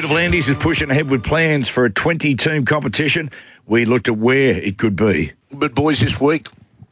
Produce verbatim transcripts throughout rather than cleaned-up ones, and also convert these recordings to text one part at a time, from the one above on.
V'landys is pushing ahead with plans for a twenty-team competition. We looked at where it could be. But, boys, this week,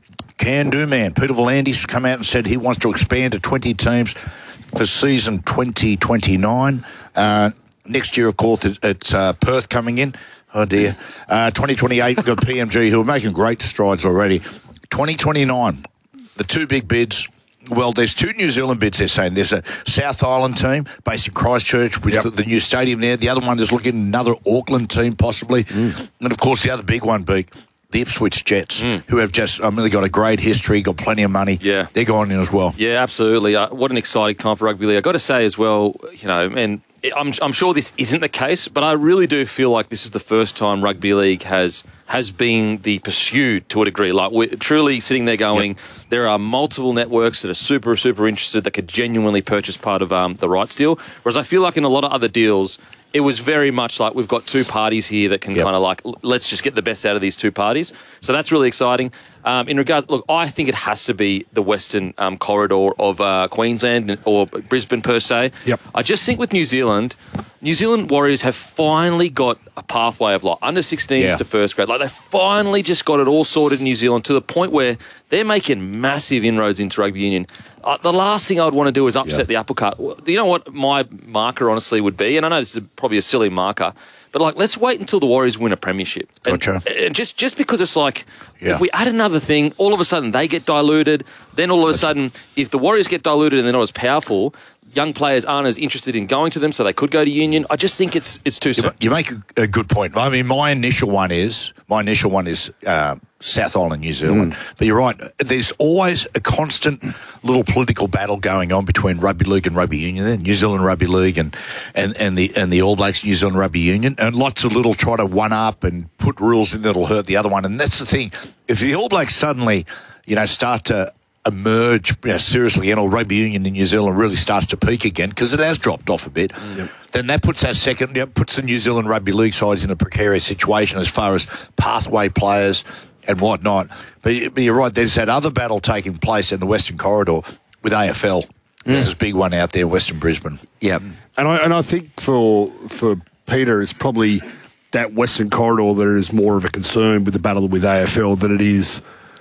can-do man Peter V'landys come out and said he wants to expand to twenty teams for season twenty twenty-nine. Uh, next year, of course, it's uh, Perth coming in. Oh, dear. Uh, twenty twenty-eight, we've got P M G, who are making great strides already. twenty twenty-nine, the two big bids. Well, there's two New Zealand bids, they're saying. There's a South Island team based in Christchurch with yep. the, the new stadium there. The other one is looking at another Auckland team, possibly. Mm. And, of course, the other big one, Beak, the Ipswich Jets, mm. who have just, I mean, they've got a great history, got plenty of money. Yeah. They're going in as well. Yeah, absolutely. Uh, what an exciting time for rugby league. I've got to say as well, you know, and I'm, I'm sure this isn't the case, but I really do feel like this is the first time rugby league has has been the pursuit to a degree. Like, we're truly sitting there going, yep. there are multiple networks that are super, super interested that could genuinely purchase part of um, the rights deal. Whereas I feel like in a lot of other deals, it was very much like we've got two parties here that can yep. kind of like, let's just get the best out of these two parties. So that's really exciting. Um, in regards, look, I think it has to be the western um, corridor of uh, Queensland or Brisbane per se. Yep. I just think with New Zealand, New Zealand Warriors have finally got a pathway of like under sixteens yeah. to first grade. Like they finally just got it all sorted in New Zealand to the point where they're making massive inroads into rugby union. Uh, the last thing I would want to do is upset yep. the apple cart. You know what my marker honestly would be? And I know this is probably a silly marker, but like let's wait until the Warriors win a premiership. Gotcha. And, and just, just because it's like, yeah. if we add another thing, all of a sudden they get diluted. Then all of a That's sudden, if the Warriors get diluted and they're not as powerful, young players aren't as interested in going to them, so they could go to union. I just think it's it's too soon. You make a, a good point. I mean, my initial one is my initial one is uh, South Island, New Zealand. Mm. But you're right. There's always a constant little political battle going on between rugby league and rugby union. There, New Zealand Rugby League and, and, and the and the All Blacks New Zealand Rugby Union, and lots of little try to one up and put rules in that'll hurt the other one. And that's the thing. If the All Blacks suddenly, you know, start to emerge you know, seriously, and all rugby union in New Zealand really starts to peak again because it has dropped off a bit. Yep. Then that puts that second, you know, puts the New Zealand Rugby League sides in a precarious situation as far as pathway players and whatnot. But, but you're right, there's that other battle taking place in the Western Corridor with A F L. Mm. This is a big one out there, Western Brisbane. Yep. And I and I think for for Peter, it's probably that Western Corridor that is more of a concern with the battle with A F L than it is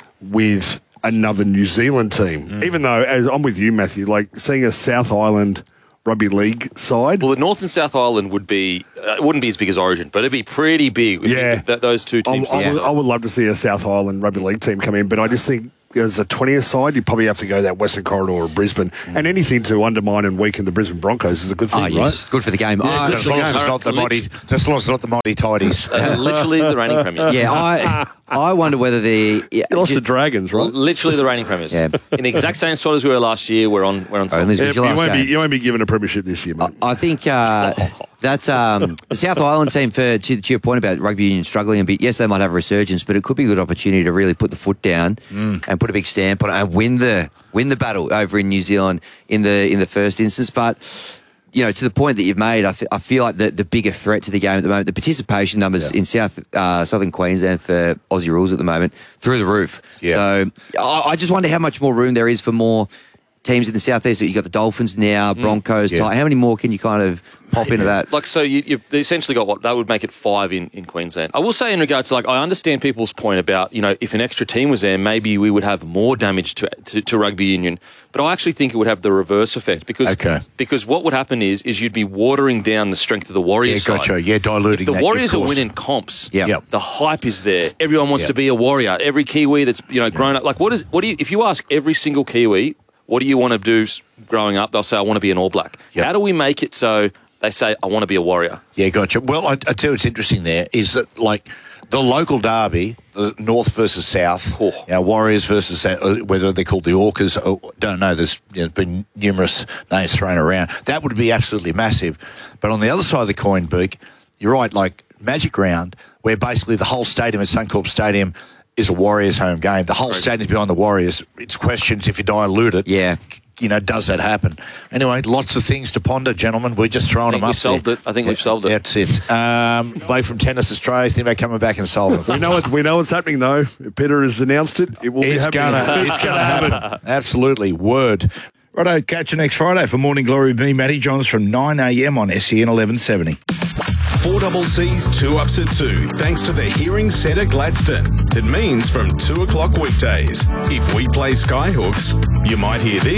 with another New Zealand team. Mm. Even though, as I'm with you, Matthew, like seeing a South Island Rugby League side. Well, the North and South Island would be, uh, it wouldn't be as big as Origin, but it'd be pretty big. Yeah. Th- those two teams. I, I, yeah. would, I would love to see a South Island Rugby League team come in, but I just think as a twentieth side, you probably have to go that Western Corridor of Brisbane. Mm. And anything to undermine and weaken the Brisbane Broncos is a good thing, oh, yes. right? It's good for the game. Yeah, oh, just, as long as it's not the Mighty, just as long as it's not the Mighty Tidies. Uh, literally the reigning premiers. Yeah, I I wonder whether the... Yeah, you lost just, the Dragons, right? Literally the reigning premiers. Yeah. In the exact same spot as we were last year, we're on we're on top. Oh, yeah, you, won't be, you won't be given a premiership this year, mate. I, I think uh, that's um, the South Island team, for to, to your point about rugby union struggling a bit, yes, they might have a resurgence, but it could be a good opportunity to really put the foot down mm. and put a big stamp on it and win the win the battle over in New Zealand in the in the first instance. But you know, to the point that you've made, I, f- I feel like the, the bigger threat to the game at the moment, the participation numbers yeah. in South uh, Southern Queensland for Aussie rules at the moment, through the roof. Yeah. So I, I just wonder how much more room there is for more teams in the southeast. You've got the Dolphins now, Broncos. Mm, yeah. How many more can you kind of pop into that? Like, so you, you've essentially got what? That would make it five in, in Queensland. I will say in regards to, like, I understand people's point about, you know, if an extra team was there, maybe we would have more damage to to, to rugby union. But I actually think it would have the reverse effect because okay. because what would happen is is you'd be watering down the strength of the Warriors yeah, gotcha. side. Yeah, diluting if the that, Warriors are winning comps. Yep. Yep. The hype is there. Everyone wants yep. to be a Warrior. Every Kiwi that's, you know, grown yep. up. Like, what is what do you? If you ask every single Kiwi, what do you want to do growing up? They'll say, I want to be an All Black. Yep. How do we make it so they say, I want to be a Warrior? Yeah, gotcha. Well, I, I tell you what's interesting there is that, like, the local derby, the North versus South, oh. you know, Warriors versus, uh, whether they're called the Orcas, or, don't know, there's you know, been numerous names thrown around. That would be absolutely massive. But on the other side of the coin, Beak, you're right, like Magic Round, where basically the whole stadium at Suncorp Stadium is a Warriors home game. The whole right. stadium's behind the Warriors. It's questions if you dilute it. Yeah. You know, does that happen? Anyway, lots of things to ponder, gentlemen. We're just throwing them up. I think we've solved there. it. I think yeah, we've solved it. That's it. Um, Blake from Tennis Australia, think about coming back and solving it. We know it. We know what's happening, though. Peter has announced it. It will it's be happening. Gonna, it's going to happen. Absolutely. Word. Righto, catch you next Friday for Morning Glory with me, Matty Johns, from nine a.m. on S E N eleven seventy. four C's two ups at two, thanks to the Hearing Centre Gladstone. It means from two o'clock weekdays. If we play Skyhooks, you might hear this.